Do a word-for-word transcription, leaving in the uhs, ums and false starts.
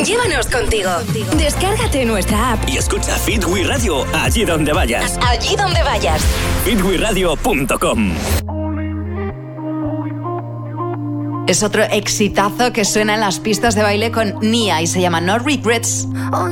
Llévanos contigo. Descárgate nuestra app y escucha Fit We Radio allí donde vayas. Allí donde vayas. fit we radio punto com. Es otro exitazo que suena en las pistas de baile con Nia y se llama No Regrets.